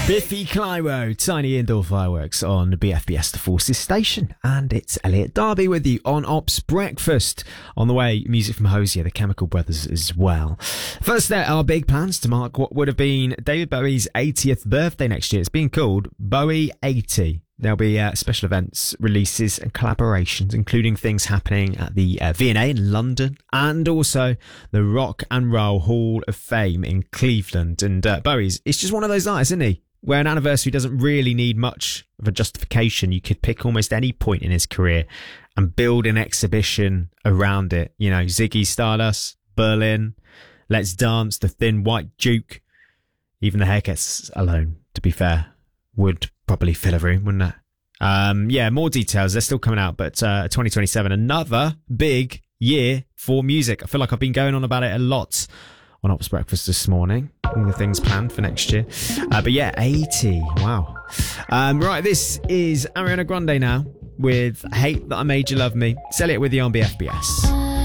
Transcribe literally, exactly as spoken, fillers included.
Biffy Clyro, Tiny Indoor Fireworks on B F B S The Forces station. And it's Elliot Darby with you on Ops Breakfast. On the way, music from Hosier, the Chemical Brothers as well. First, there are big plans to mark what would have been David Bowie's eightieth birthday next year. It's being called Bowie eighty. There'll be uh, special events, releases and collaborations, including things happening at the uh, V and A in London and also the Rock and Roll Hall of Fame in Cleveland. And uh, Bowie's, it's just one of those nights, isn't he? Where an anniversary doesn't really need much of a justification. You could pick almost any point in his career and build an exhibition around it. You know, Ziggy Stardust, Berlin, Let's Dance, The Thin White Duke. Even the haircuts alone, to be fair, would probably fill a room, wouldn't it? Um, yeah, more details. They're still coming out, but uh, twenty twenty-seven, another big year for music. I feel like I've been going on about it a lot on Ops Breakfast this morning. All the things planned for next year. Uh, but yeah, eighty. Wow. Um, right, this is Ariana Grande now with Hate That I Made You Love Me. Sell it with you on B F B S.